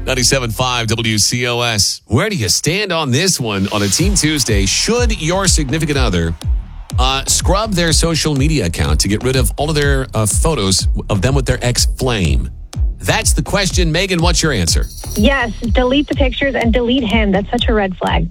97.5 WCOS. Where do you stand on this one on a Team Tuesday? Should your significant other scrub their social media account to get rid of all of their photos of them with their ex-flame? That's the question. Megan, what's your answer? Yes, delete the pictures and delete him. That's such a red flag.